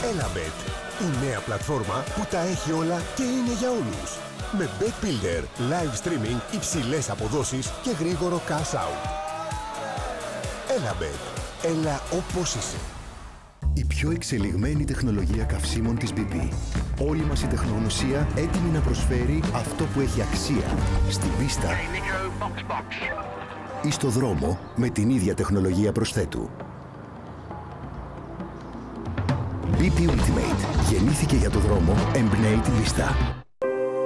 Elabet, η νέα πλατφόρμα που τα έχει όλα και είναι για όλους. Με Bet Builder, live streaming, υψηλές αποδόσεις και γρήγορο cash out. Elabet, έλα όπως είσαι. Η πιο εξελιγμένη τεχνολογία καυσίμων της BP. Όλη μας η τεχνογνωσία έτοιμη να προσφέρει αυτό που έχει αξία στην πίστα ή στο δρόμο με την ίδια τεχνολογία προσθέτου. BP Ultimate. Γεννήθηκε για το δρόμο, εμπνέει την πίστα.